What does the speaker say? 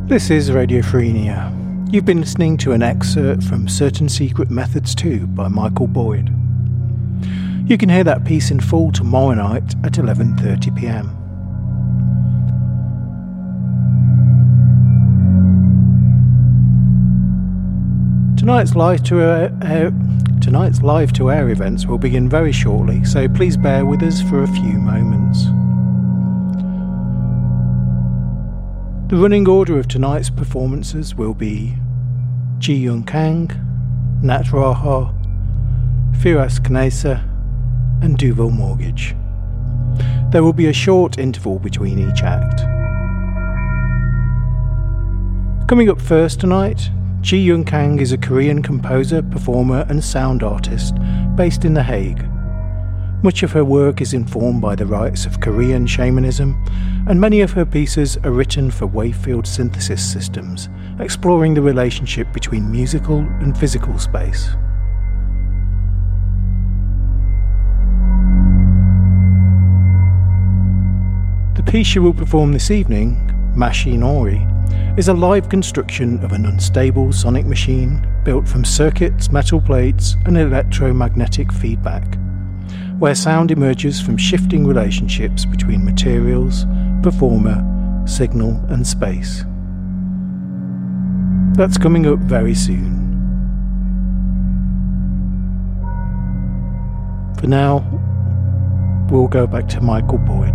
This is Radio Frenia. You've been listening to an excerpt from Certain Secret Methods 2 by Michael Boyd. You can hear that piece in full tomorrow night at 11:30 p.m. Tonight's live to air events will begin very shortly, so please bear with us for a few moments. The running order of tonight's performances will be Ji Yun Kang, Nat Raha, Firas Knesa and Duval Mortgage. There will be a short interval between each act. Coming up first tonight, Ji Yun Kang is a Korean composer, performer and sound artist based in The Hague. Much of her work is informed by the rites of Korean shamanism, and many of her pieces are written for wavefield synthesis systems, exploring the relationship between musical and physical space. The piece she will perform this evening, Mashi Nori, is a live construction of an unstable sonic machine built from circuits, metal plates and electromagnetic feedback, where sound emerges from shifting relationships between materials, performer, signal and space. That's coming up very soon. For now, we'll go back to Michael Boyd.